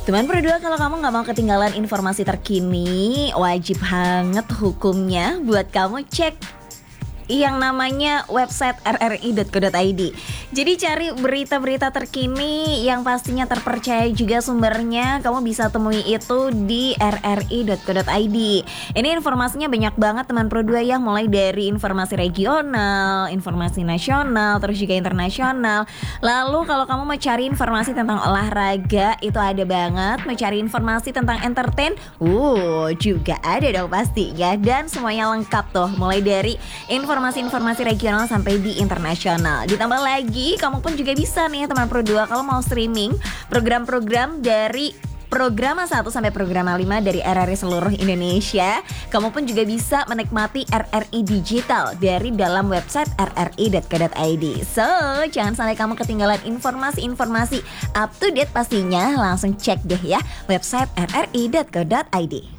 Teman berdua, kalau kamu gak mau ketinggalan informasi terkini, wajib banget hukumnya buat kamu cek yang namanya website rri.co.id. Jadi cari berita-berita terkini yang pastinya terpercaya juga sumbernya. Kamu bisa temui itu di rri.co.id. Ini informasinya banyak banget teman Pro 2 ya, mulai dari informasi regional, informasi nasional, terus juga internasional. Lalu kalau kamu mau cari informasi tentang olahraga, itu ada banget. Mau cari informasi tentang entertain, juga ada dong pastinya. Dan semuanya lengkap tuh, mulai dari informasi regional sampai di internasional. Ditambah lagi, kamu pun juga bisa nih teman Pro 2 kalau mau streaming program-program dari Programa 1 sampai Programa 5 dari RRI seluruh Indonesia. Kamu pun juga bisa menikmati RRI Digital dari dalam website rri.co.id. So, jangan sampai kamu ketinggalan informasi-informasi up to date pastinya. Langsung cek deh ya website rri.co.id.